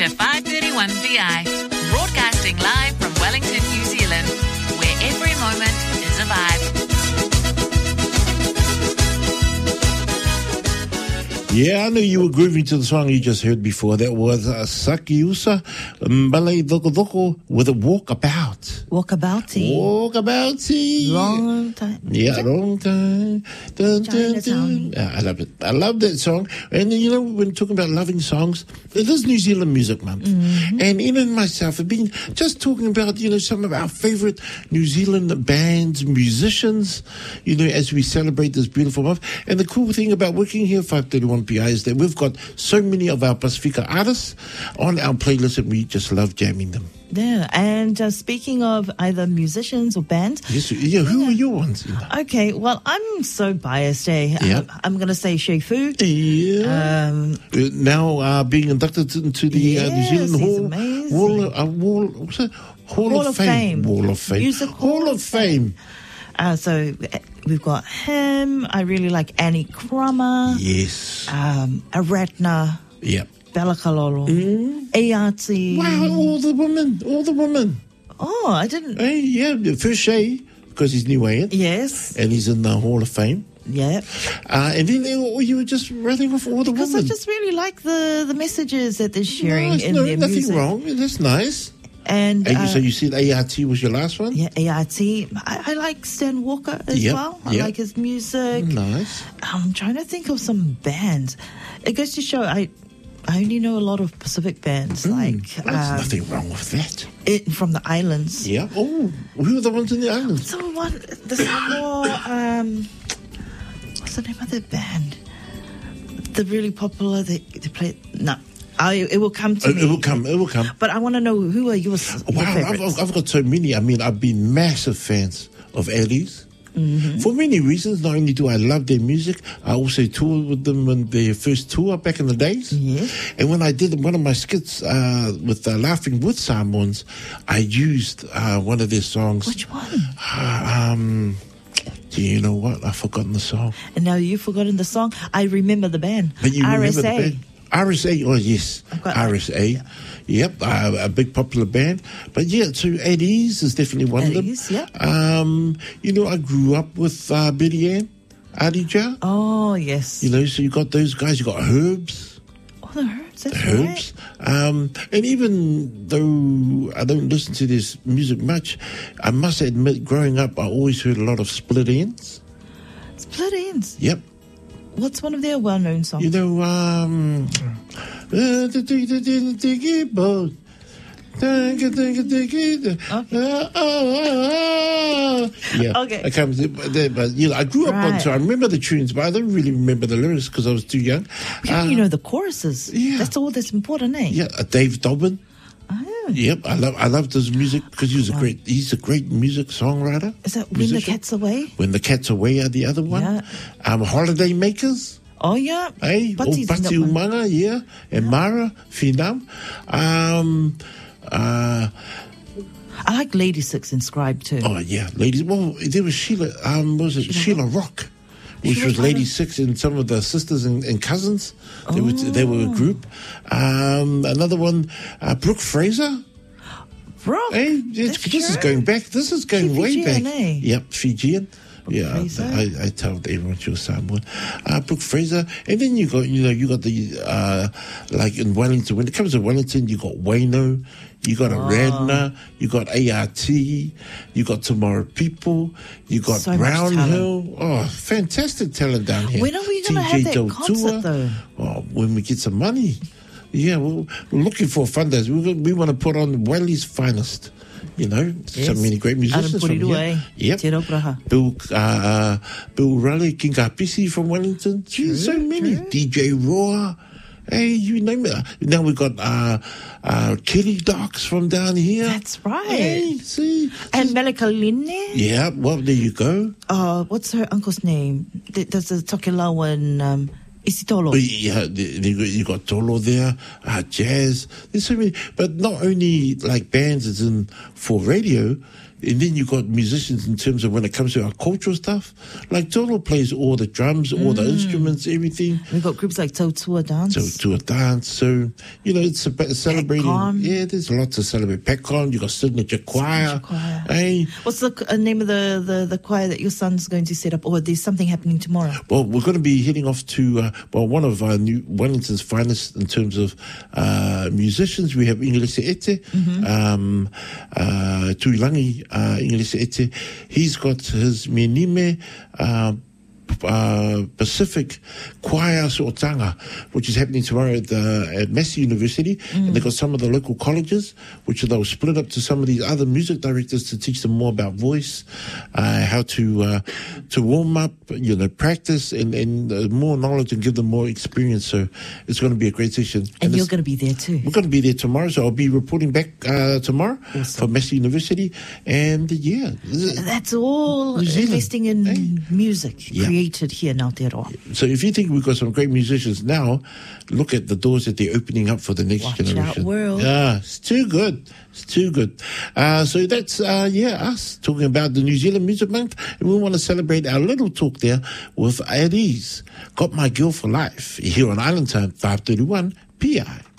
to 531 BI, broadcasting live from Wellington, New Zealand, where every moment is a vibe. Yeah, I know you were grooving to the song you just heard before. That was Sakiusa Malay Doko Doko with a Walkabout. Walkabouty. Walkabouty. Long time. Yeah, long time. Dun, dun, dun. I love it. I love that song. And you know, when talking about loving songs, it is New Zealand Music Month. Mm-hmm. And Ian and myself have been just talking about, you know, some of our favorite New Zealand bands, musicians, you know, as we celebrate this beautiful month. And the cool thing about working here at 531 PI is that we've got so many of our Pacifica artists on our playlist and we just love jamming them. Yeah, and speaking of either musicians or bands. Yes, yeah, who are your ones? Okay, well, I'm so biased, eh? Yep. I'm going to say Shea Fu. Yeah. Now being inducted into the New Zealand Hall of Fame. Wall of Fame. Music Hall of Fame. So we've got him. I really like Annie Crummer. Yes. Aretna. Yep. Bella Kalolo. Ayati. Wow, all the women. Oh, I didn't. Hey, yeah, first Shay, because he's New Zealand. Yes. And he's in the Hall of Fame. Yeah. And then you were just rattling off all the women. Because I just really like the messages that they're sharing in their nothing music. Wrong. That's nice. And so you said ART was your last one? Yeah, ART. I like Stan Walker as well. I like his music. Nice. I'm trying to think of some bands. It goes to show I only know a lot of Pacific bands. There's nothing wrong with that. From the islands. Yeah. Oh, who are the ones in the islands? There's one more. What's the name of that band? The really popular. They play. No. It will come to me. It will come. But I want to know who are your favorites? I've got so many. I mean, I've been massive fans of Aries. Mm-hmm. For many reasons. Not only do I love their music, I also toured with them on their first tour back in the days. Yes. And when I did one of my skits with Laughing with Samoans, I used one of their songs. Which one? Do you know what? I've forgotten the song. And now you've forgotten the song? I remember the band. But you RSA. Remember the band? RSA, oh yes, RSA. Yep, a big popular band. But yeah, so Eddie's is definitely one of them. Yeah. You know, I grew up with Betty Ann, Adija. Oh, yes. You know, so you got those guys, you got Herbs. Oh, the Herbs, that's Herbs. Right. And even though I don't listen to this music much, I must admit, growing up, I always heard a lot of Split Ends. Split Ends? Yep. What's one of their well-known songs? You know, Okay. Yeah. Okay. I can't, but you know, I grew up on, so I remember the tunes, but I don't really remember the lyrics because I was too young. You know the choruses. Yeah. That's all that's important, eh? Yeah, Dave Dobbin. Oh. Yep, I loved his music because he's a great music songwriter. Is that When the Cat's Away? When the Cat's Away are the other one. Yeah. Holiday Makers. Oh, yeah. Hey, Pati Umanga, yeah. And Mara, Finam. I like Lady Six Inscribed too. Oh, yeah. Ladies. Well, there was Sheila, Sheila Rock, which was Lady Six and some of the sisters and cousins. They were a group. Another one, Brooke Fraser. Brooke? Hey, this is going back. This is going way back. Eh? Yep, Fijian. Brooke Fraser. I told everyone she was Samoan. Brooke Fraser, and then you got the like in Wellington. When it comes to Wellington, you got Waino, you got Aradna, you got ART, you got Tomorrow People, you got so Brownhill. Oh, fantastic talent down here. When are we going to have that concert though? Oh, when we get some money. Yeah, we're looking for funders. We want to put on Wally's finest. You know, so many great musicians from here. Yep. Bill Raleigh, King Kapisi from Wellington. True, so many. True. DJ Roar. Hey, you name it. Now we've got Kelly Docks from down here. That's right. Hey, see. And Melikaline. Yeah, well, there you go. What's her uncle's name? There's a Tokilawa and Isitolo. Yeah, you got Tolo there, jazz. There's so many, but not only like bands as in for radio. And then you've got musicians in terms of when it comes to our cultural stuff. Like Toro plays all the drums, all the instruments, everything. We've got groups like Tautua Dance. To a dance. So, it's about celebrating. Petcon. Yeah, there's lots to celebrate. Petcon, you've got Signature Choir. Hey. What's the name of the choir that your son's going to set up? Or there's something happening tomorrow? Well, we're going to be heading off to, one of our new Wellington's finest in terms of musicians. We have Ingelese Ete, Tuilangi Ingelese Ete. He's got his Menime Pacific Choir So'otanga, which is happening tomorrow at Massey University. And they've got some of the local colleges, which they'll split up to some of these other music directors to teach them more about voice, how to warm up, practice, and more knowledge and give them more experience. So it's going to be a great session. And you're going to be there too. We're going to be there tomorrow, so I'll be reporting back tomorrow for Massey University. And that's all investing in music created here in Aotearoa. So if you think we've got some great musicians now, look at the doors that they're opening up for the next generation. Watch out, world. Yeah, it's too good. It's too good. So that's, us talking about the New Zealand Music Month. And we want to celebrate our little talk there with At Ease. Got My Girl for Life here on Island Time 531 PI.